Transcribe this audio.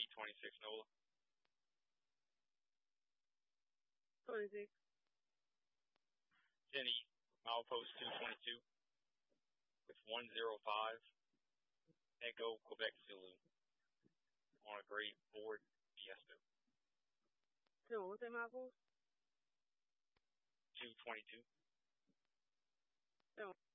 B26 NOLA. 26. Jenny, milepost 222 with 105 Echo Quebec Zulu on a gray Ford Fiesta. So what's that, my post? 222. So